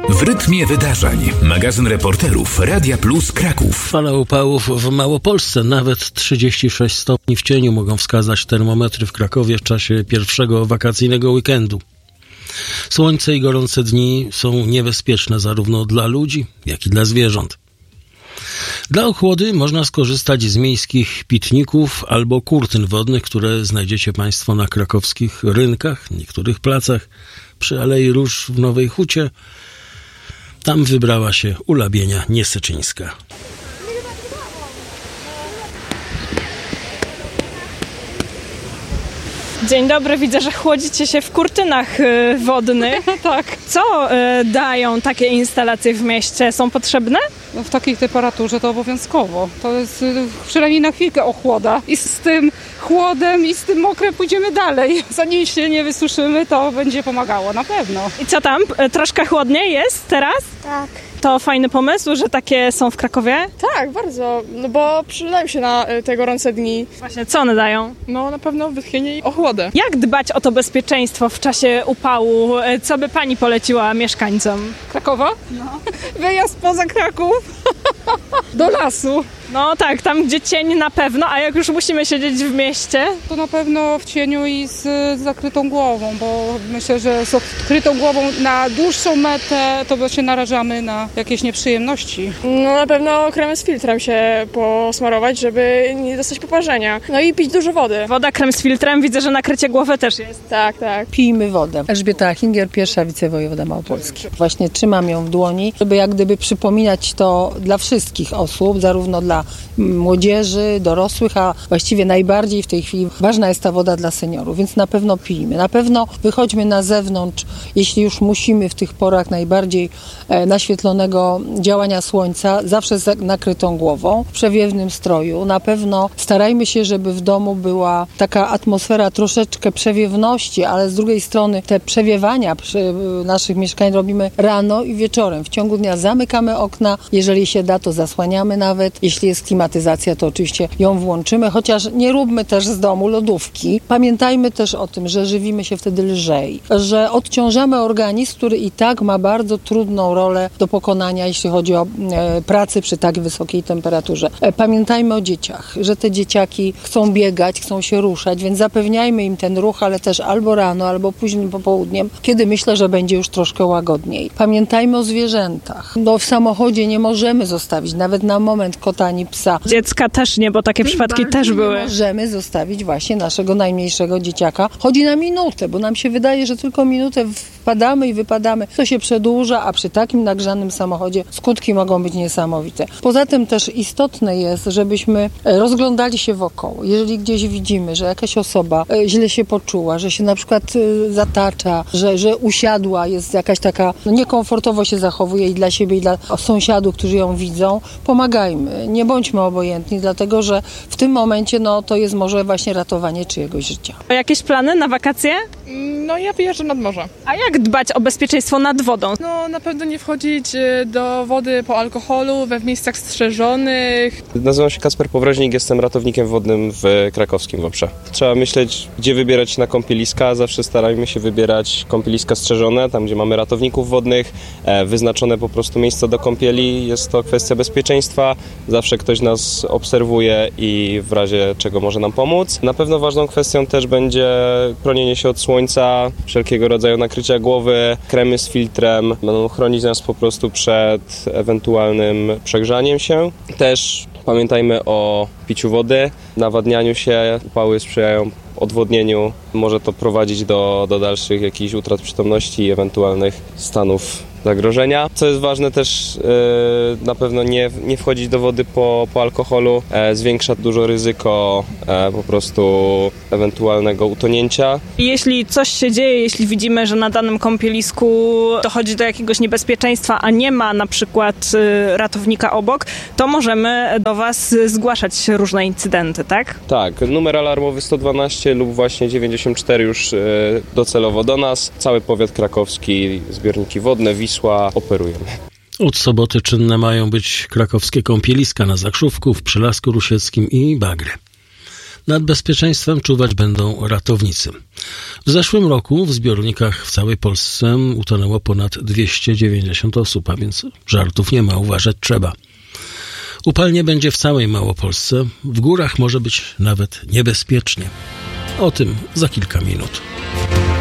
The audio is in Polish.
W rytmie wydarzeń. Magazyn reporterów Radia Plus Kraków. Fala upałów w Małopolsce. Nawet 36 stopni w cieniu mogą wskazać termometry w Krakowie w czasie pierwszego wakacyjnego weekendu. Słońce i gorące dni są niebezpieczne zarówno dla ludzi, jak i dla zwierząt. Dla ochłody można skorzystać z miejskich pitników albo kurtyn wodnych, które znajdziecie Państwo na krakowskich rynkach, niektórych placach, przy Alei Róż w Nowej Hucie. Tam wybrała się Ula Bienia-Niesyczyńska. Dzień dobry, widzę, że chłodzicie się w kurtynach wodnych. Tak. Co dają takie instalacje w mieście? Są potrzebne? No w takiej temperaturze to obowiązkowo. To jest przynajmniej na chwilkę ochłoda. I z tym chłodem i z tym mokrem pójdziemy dalej. Zanim się nie wysuszymy, to będzie pomagało, na pewno. I co tam? Troszkę chłodniej jest teraz? Tak. To fajny pomysł, że takie są w Krakowie? Tak, bardzo, no bo przydają się na te gorące dni. Właśnie, co one dają? No na pewno wytchnienie i ochłodę. Jak dbać o to bezpieczeństwo w czasie upału? Co by Pani poleciła mieszkańcom? Krakowa? No. Wyjazd poza Kraków. Do lasu. No tak, tam gdzie cień na pewno, a jak już musimy siedzieć w mieście? To na pewno w cieniu i z zakrytą głową, bo myślę, że z odkrytą głową na dłuższą metę to się narażamy na jakieś nieprzyjemności. No na pewno kremem z filtrem się posmarować, żeby nie dostać poparzenia. No i pić dużo wody. Woda, krem z filtrem, widzę, że nakrycie głowy też jest. Tak, tak. Pijmy wodę. Elżbieta Hinger, pierwsza wicewojewoda Małopolski. Właśnie trzymam ją w dłoni, żeby jak gdyby przypominać to dla wszystkich osób, zarówno dla młodzieży, dorosłych, a właściwie najbardziej w tej chwili ważna jest ta woda dla seniorów, więc na pewno pijmy. Na pewno wychodźmy na zewnątrz, jeśli już musimy w tych porach najbardziej naświetlonego działania słońca, zawsze z nakrytą głową, w przewiewnym stroju. Na pewno starajmy się, żeby w domu była taka atmosfera troszeczkę przewiewności, ale z drugiej strony te przewiewania przy naszych mieszkań robimy rano i wieczorem. W ciągu dnia zamykamy okna, jeżeli się da, to zasłaniamy nawet. Jeśli jest klimatyzacja, to oczywiście ją włączymy, chociaż nie róbmy też z domu lodówki. Pamiętajmy też o tym, że żywimy się wtedy lżej, że odciążamy organizm, który i tak ma bardzo trudną rolę do pokonania, jeśli chodzi o pracę przy tak wysokiej temperaturze. Pamiętajmy o dzieciach, że te dzieciaki chcą biegać, chcą się ruszać, więc zapewniajmy im ten ruch, ale też albo rano, albo późnym popołudniem, kiedy myślę, że będzie już troszkę łagodniej. Pamiętajmy o zwierzętach. No w samochodzie nie możemy zostawić nawet na moment kota ani psa. Dziecka też nie, bo takie przypadki też były. Nie możemy zostawić właśnie naszego najmniejszego dzieciaka. Chodzi na minutę, bo nam się wydaje, że tylko minutę wpadamy i wypadamy. To się przedłuża, a przy takim nagrzanym samochodzie skutki mogą być niesamowite. Poza tym też istotne jest, żebyśmy rozglądali się wokoło. Jeżeli gdzieś widzimy, że jakaś osoba źle się poczuła, że się na przykład zatacza, że usiadła, jest jakaś taka niekomfortowo się zachowuje i dla siebie, i dla sąsiadów, którzy ją widzą, pomagajmy. Nie bądźmy obojętni, dlatego że w tym momencie to jest może właśnie ratowanie czyjegoś życia. Jakieś plany na wakacje? No ja wyjeżdżam nad morze. A jak dbać o bezpieczeństwo nad wodą? No na pewno nie wchodzić do wody po alkoholu, we miejscach strzeżonych. Nazywam się Kacper Powroźnik, jestem ratownikiem wodnym w krakowskim Wąprze. Trzeba myśleć, gdzie wybierać się na kąpieliska. Zawsze starajmy się wybierać kąpieliska strzeżone, tam gdzie mamy ratowników wodnych, wyznaczone po prostu miejsca do kąpieli. Jest to kwestia bezpieczeństwa. Zawsze ktoś nas obserwuje i w razie czego może nam pomóc. Na pewno ważną kwestią też będzie chronienie się od słońca, wszelkiego rodzaju nakrycia głowy, kremy z filtrem. Będą chronić nas po prostu przed ewentualnym przegrzaniem się. Też pamiętajmy o piciu wody, nawadnianiu się. Upały sprzyjają odwodnieniu. Może to prowadzić do dalszych jakichś utrat przytomności i ewentualnych stanów zagrożenia. Co jest ważne też, na pewno nie wchodzić do wody po alkoholu. Zwiększa dużo ryzyko po prostu ewentualnego utonięcia. Jeśli coś się dzieje, jeśli widzimy, że na danym kąpielisku dochodzi do jakiegoś niebezpieczeństwa, a nie ma na przykład ratownika obok, to możemy do Was zgłaszać różne incydenty, tak? Tak, numer alarmowy 112 lub właśnie 94 już docelowo do nas. Cały powiat krakowski, zbiorniki wodne, Wisła, operujemy. Od soboty czynne mają być krakowskie kąpieliska na Zakrzówku, w Przylasku Rusieckim i Bagry. Nad bezpieczeństwem czuwać będą ratownicy. W zeszłym roku w zbiornikach w całej Polsce utonęło ponad 290 osób, a więc żartów nie ma, uważać trzeba. Upalnie będzie w całej Małopolsce, w górach może być nawet niebezpiecznie. O tym za kilka minut.